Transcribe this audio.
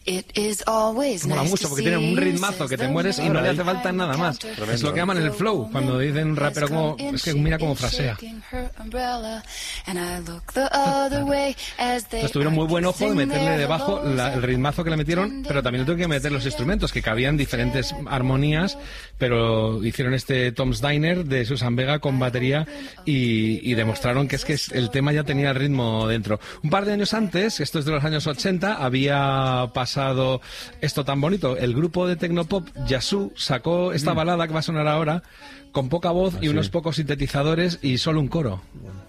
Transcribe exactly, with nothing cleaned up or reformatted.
Mola mucho porque tiene un ritmazo que te mueres y no le hace falta nada más. Tremendo. Es lo que llaman el flow, cuando dicen un rapero como... Es que mira cómo frasea. Entonces tuvieron muy buen ojo de meterle debajo la, el ritmazo que le metieron, pero también le tuve que meter los instrumentos, que cabían diferentes armonías, pero hicieron este Tom's Diner de Susan Vega con batería y, y demostraron que es que el tema ya tenía el ritmo dentro. Un par de años antes, esto es de los años ochenta, había pasado esto tan bonito. El grupo de tecnopop Yazoo sacó esta balada que va a sonar ahora con poca voz y unos pocos sintetizadores y solo un coro.